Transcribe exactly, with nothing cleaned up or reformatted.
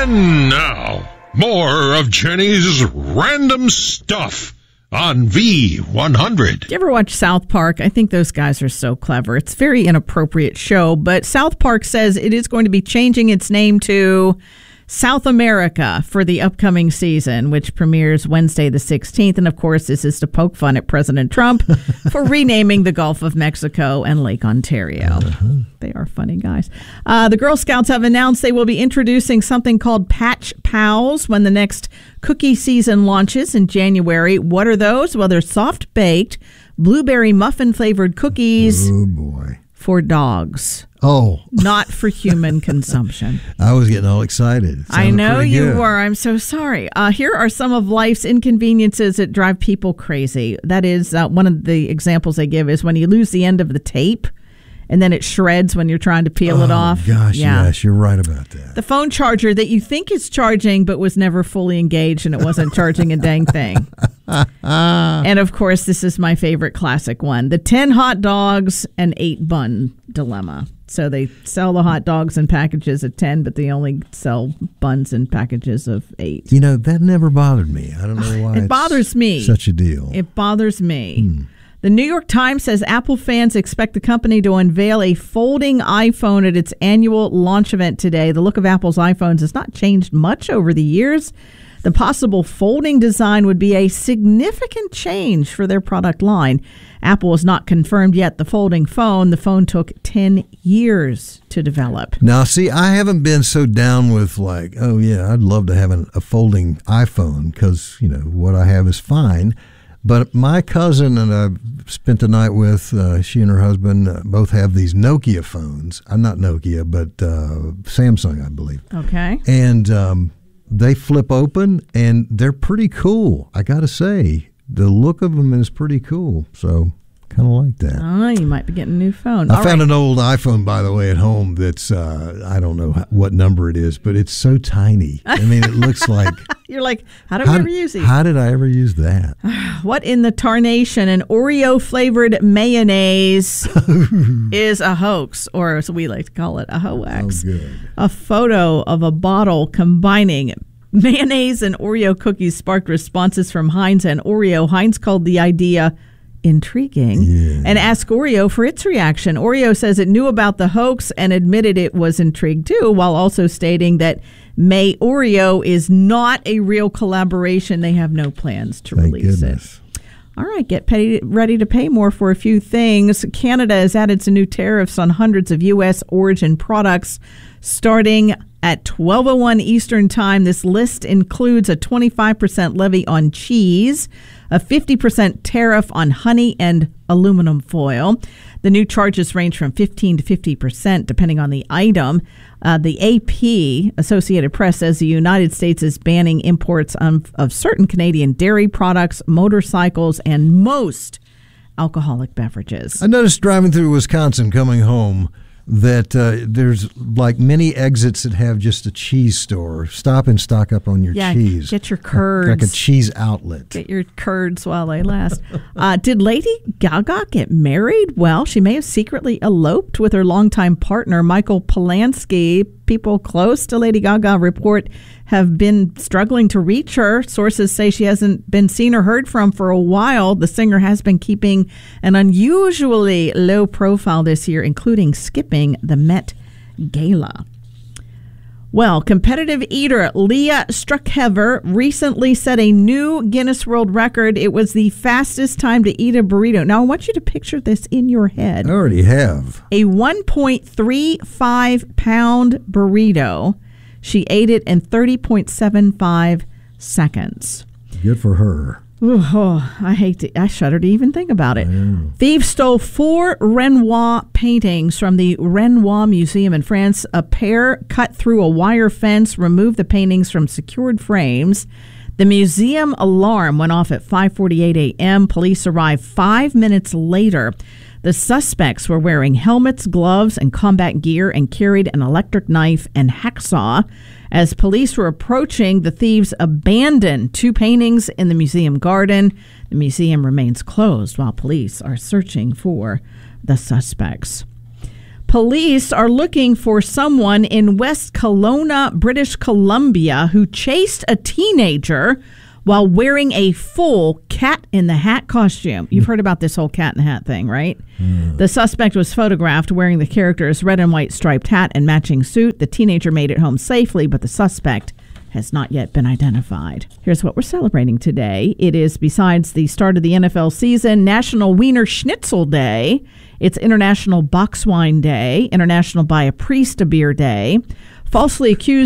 And now, more of Jenny's Random Stuff on V one hundred. Did you ever watch South Park? I think those guys are so clever. It's a very inappropriate show, but South Park says it is going to be changing its name to South America for the upcoming season, which premieres Wednesday the sixteenth. And of course, this is to poke fun at President Trump for renaming the Gulf of Mexico and Lake Ontario. Uh-huh. They are funny guys. Uh, the Girl Scouts have announced they will be introducing something called Patch Pals when the next cookie season launches in January. What are those? Well, they're soft-baked, blueberry muffin-flavored cookies. Oh, boy. For dogs. Oh. Not for human consumption. I was getting all excited. I know you good. were. I'm so sorry. Uh, here are some of life's inconveniences that drive people crazy. That is, uh, one of the examples they give is when you lose the end of the tape and then it shreds when you're trying to peel oh, it off. Gosh, yeah. yes, you're right about that. The phone charger that you think is charging but was never fully engaged and it wasn't charging a dang thing. And of course, this is my favorite classic one, the ten hot dogs and eight bun dilemma. So they sell the hot dogs in packages of ten, but they only sell buns in packages of eight. You know, that never bothered me. I don't know why it bothers me. Such a deal. It bothers me. Hmm. The New York Times says Apple fans expect the company to unveil a folding iPhone at its annual launch event today. The look of Apple's iPhones has not changed much over the years. The possible folding design would be a significant change for their product line. Apple has not confirmed yet the folding phone. The phone took ten years to develop. Now, see, I haven't been so down with like, oh, yeah, I'd love to have an, a folding iPhone because, you know, what I have is fine. But my cousin and I spent the night with, uh, she and her husband uh, both have these Nokia phones. I'm not Nokia, but uh, Samsung, I believe. Okay. And um, they flip open, and they're pretty cool. I got to say, the look of them is pretty cool. So kind of like that. Oh, you might be getting a new phone. I All found right. an old iPhone, by the way, at home that's, uh, I don't know what number it is, but it's so tiny. I mean, it looks like... You're like, how did we ever use these? How did I ever use that? What in the tarnation? An Oreo-flavored mayonnaise is a hoax, or as we like to call it, a hoax. Oh, good. A photo of a bottle combining mayonnaise and Oreo cookies sparked responses from Heinz and Oreo. Heinz called the idea intriguing yeah. and asked Oreo for its reaction. Oreo says it knew about the hoax and admitted it was intrigued too, while also stating that May Oreo is not a real collaboration. They have no plans to Thank release goodness. it. All right, get pay, ready to pay more for a few things. Canada has added some new tariffs on hundreds of U S origin products starting at twelve oh one Eastern Time. This list includes a twenty-five percent levy on cheese, a fifty percent tariff on honey and aluminum foil. The new charges range from fifteen to fifty percent depending on the item. Uh, the A P, Associated Press, says the United States is banning imports of, of certain Canadian dairy products, motorcycles, and most alcoholic beverages. I noticed driving through Wisconsin coming home that uh, there's like many exits that have just a cheese store. Stop and stock up on your yeah, cheese. Get your curds. Like, like a cheese outlet. Get your curds while they last. uh, did Lady Gaga get married? Well, she may have secretly eloped with her longtime partner, Michael Polanski. People close to Lady Gaga report have been struggling to reach her. Sources say she hasn't been seen or heard from for a while. The singer has been keeping an unusually low profile this year, including skipping the Met Gala. Well, competitive eater Leah Struckhever recently set a new Guinness World Record. It was the fastest time to eat a burrito. Now, I want you to picture this in your head. I already have. A one point three five pound burrito. She ate it in thirty point seven five seconds. Good for her. Ooh, oh, I hate to, I shudder to even think about it. Thieves stole four Renoir paintings from the Renoir Museum in France. A pair cut through a wire fence, removed the paintings from secured frames. The museum alarm went off at five forty-eight a.m. Police arrived five minutes later. The suspects were wearing helmets, gloves, and combat gear and carried an electric knife and hacksaw. As police were approaching, the thieves abandoned two paintings in the museum garden. The museum remains closed while police are searching for the suspects. Police are looking for someone in West Kelowna, British Columbia, who chased a teenager while wearing a full Cat in the Hat costume. You've heard about this whole Cat in the Hat thing, right? Mm. The suspect was photographed wearing the character's red and white striped hat and matching suit. The teenager made it home safely, but the suspect has not yet been identified. Here's what we're celebrating today. It is, besides the start of the N F L season, National Wiener Schnitzel Day. It's International Box Wine Day, International Buy a Priest a Beer Day. Falsely accused